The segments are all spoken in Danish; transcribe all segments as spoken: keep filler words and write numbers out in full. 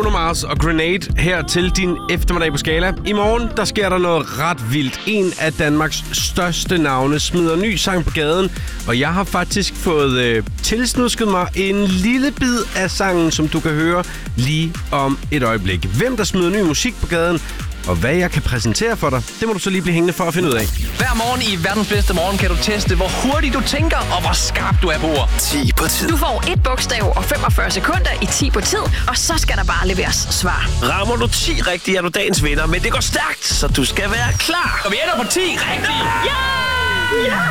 Bruno Mars og Grenade her til din eftermiddag på Skala. I morgen, der sker der noget ret vildt. En af Danmarks største navne smider ny sang på gaden, og jeg har faktisk fået øh, tilsnusket mig en lille bid af sangen, som du kan høre lige om et øjeblik. Hvem der smider ny musik på gaden, og hvad jeg kan præsentere for dig, det må du så lige blive hængende for at finde ud af. Hver morgen i verdens bedste morgen kan du teste, hvor hurtigt du tænker, og hvor skarp du er på ord. ti på tid. Du får et bogstav og femogfyrre sekunder i ti på tid, og så skal der bare leveres svar. Rammer du ti rigtigt, er du dagens vinder, men det går stærkt, så du skal være klar. Og vi ender på ti rigtigt. Ja! Ja!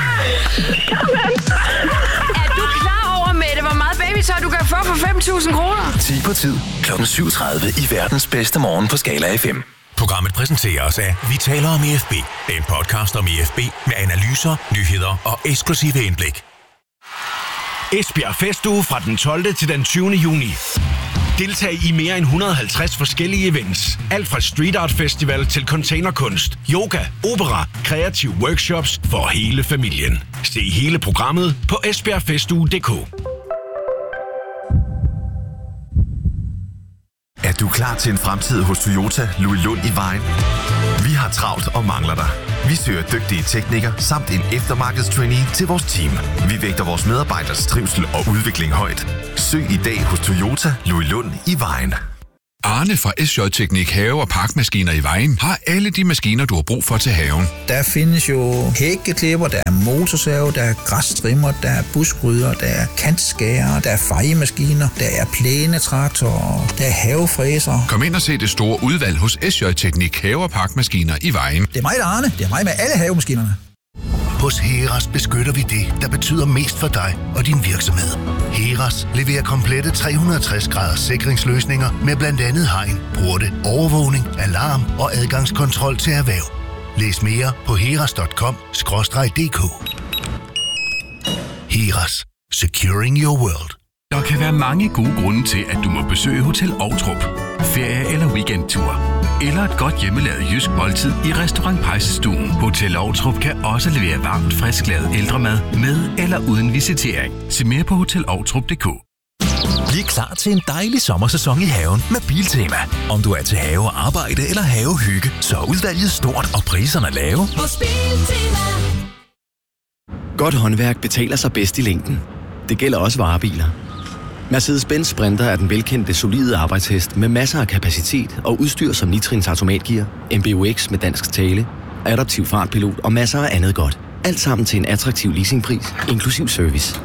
Er du klar over, Mette, hvor meget babytøj du kan få for fem tusind kroner? ti på tid. klokken syv tredive i verdens bedste morgen på Skala F M. Programmet præsenteres af Vi taler om E F B. En podcast om E F B med analyser, nyheder og eksklusive indblik. Esbjerg Festuge fra den tolvte til den tyvende juni. Deltag i mere end et hundrede og halvtreds forskellige events. Alt fra street art festival til containerkunst, yoga, opera, kreative workshops for hele familien. Se hele programmet på esbjerg festuge punktum d k. Er du klar til en fremtid hos Toyota Louis Lund i Vejen? Vi har travlt og mangler dig. Vi søger dygtige teknikere samt en eftermarkedstrainee til vores team. Vi vægter vores medarbejderes trivsel og udvikling højt. Søg i dag hos Toyota Louis Lund i Vejen. Arne fra S J Teknik Have- og Parkmaskiner i Vejen har alle de maskiner, du har brug for til haven. Der findes jo hækkeklipper, der er motorsav, der er græstrimmer, der er buskrydder, der er kantskærer, der er fejemaskiner, der er plænetraktorer, der er havefræser. Kom ind og se det store udvalg hos S J Teknik Have- og Parkmaskiner i Vejen. Det er mig, der er Arne. Det er mig med alle havemaskinerne. Hos Heras beskytter vi det, der betyder mest for dig og din virksomhed. Heras leverer komplette tre hundrede og tres graders sikringsløsninger med blandt andet hegn, porte, overvågning, alarm og adgangskontrol til erhverv. Læs mere på heras punktum com skråstreg d k. Heras. Securing your world. Der kan være mange gode grunde til, at du må besøge Hotel Ovtrup. Ferie eller weekendtur. Eller et godt hjemmelavet jysk måltid i Restaurant Pejsestuen. Hotel Ovtrup kan også levere varmt, frisklavet ældremad med eller uden visitering. Se mere på hotel ovtrup punktum d k. Bliv klar til en dejlig sommersæson i haven med Biltema. Om du er til havearbejde eller havehygge, så er udvalget stort og priserne lave. Hos Biltema. Godt håndværk betaler sig bedst i længden. Det gælder også varebiler. Mercedes-Benz Sprinter er den velkendte, solide arbejdshest med masser af kapacitet og udstyr som nitrins automatgear, M B U X med dansk tale, adaptiv fartpilot og masser af andet godt. Alt sammen til en attraktiv leasingpris, inklusiv service.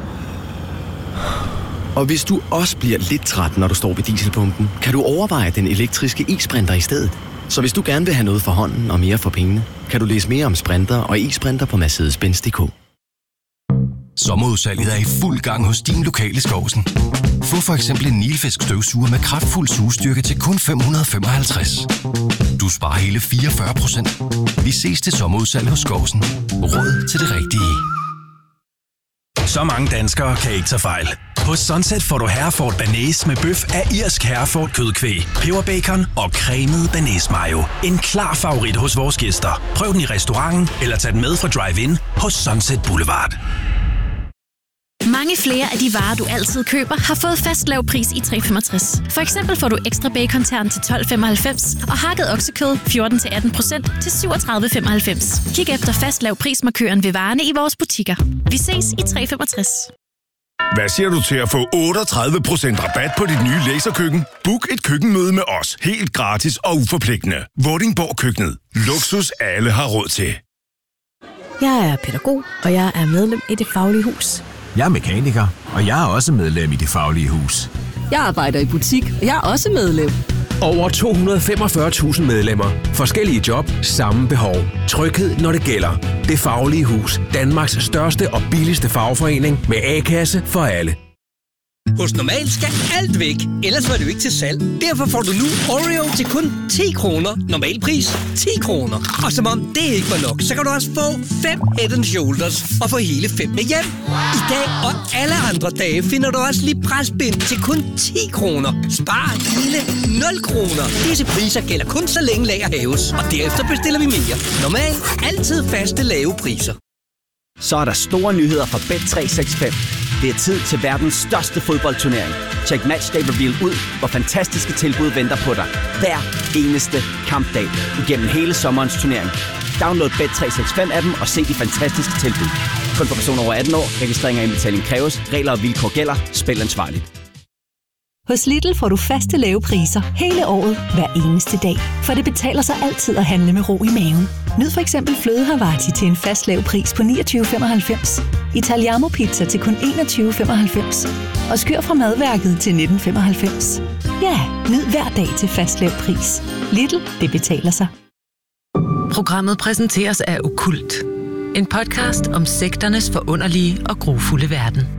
Og hvis du også bliver lidt træt, når du står ved dieselpumpen, kan du overveje den elektriske e-Sprinter i stedet. Så hvis du gerne vil have noget for hånden og mere for pengene, kan du læse mere om Sprinter og e-Sprinter på mercedes benz punktum d k. Sommerudsalget er i fuld gang hos din lokale Skovsen. Få for eksempel en Nilfisk støvsuger med kraftfuld sugestyrke til kun fem hundrede og femoghalvtreds. Du sparer hele fireogfyrre procent. Vi ses til sommerudsalg hos Skovsen. Råd til det rigtige. Så mange danskere kan ikke tage fejl. Hos Sunset får du Hereford Bearnaise med bøf af irsk Hereford kødkvæg, peberbacon og cremet bearnaise mayo. En klar favorit hos vores gæster. Prøv den i restauranten eller tag den med fra drive-in hos Sunset Boulevard. Mange flere af de varer, du altid køber, har fået fast lav pris i tre komma femogtres. For eksempel får du ekstra bacon-tern til tolv komma femoghalvfems og hakket oksekød fjorten til atten procent til syvogtredive komma femoghalvfems. Kig efter fast lav prismarkøren ved varerne i vores butikker. Vi ses i tre komma femogtres. Hvad siger du til at få otteogtredive procent rabat på dit nye laserkøkken? Book et køkkenmøde med os, helt gratis og uforpligtende. Vordingborg Køkkenet. Luksus alle har råd til. Jeg er pædagog, og jeg er medlem i Det Faglige Hus. Jeg er mekaniker, og jeg er også medlem i Det Faglige Hus. Jeg arbejder i butik, og jeg er også medlem. Over to hundrede og femogfyrre tusind medlemmer. Forskellige job, samme behov. Tryghed, når det gælder. Det Faglige Hus. Danmarks største og billigste fagforening med A-kasse for alle. Hos Normal skal alt væk, ellers var det jo ikke til salg. Derfor får du nu Oreo til kun ti kroner. Normal pris ti kroner. Og som om det ikke var nok, så kan du også få fem Head and Shoulders og få hele fem med hjem. I dag og alle andre dage finder du også lige presbind til kun ti kroner. Spar hele nul kroner. Disse priser gælder kun så længe lager hæves, og derefter bestiller vi mere. Normal. Altid faste lave priser. Så er der store nyheder fra Bet tre seks fem. Det er tid til verdens største fodboldturnering. Check Matchday Reveal ud, hvor fantastiske tilbud venter på dig. Hver eneste kampdag igennem hele sommerens turnering. Download Bet tre seks fem-appen og se de fantastiske tilbud. Kun for personer over atten år. Registrering og indbetaling kræves. Regler og vilkår gælder. Spil ansvarligt. Hos Lidl får du faste lave priser hele året, hver eneste dag. For det betaler sig altid at handle med ro i maven. Nyd for eksempel fløde Havarti til en fast lav pris på niogtyve femoghalvfems. Italiano pizza til kun enogtyve femoghalvfems. Og skyr fra madværket til nitten femoghalvfems. Ja, nyd hver dag til fast lav pris. Lidl, det betaler sig. Programmet præsenteres af Okkult. En podcast om sekternes forunderlige og grufulde verden.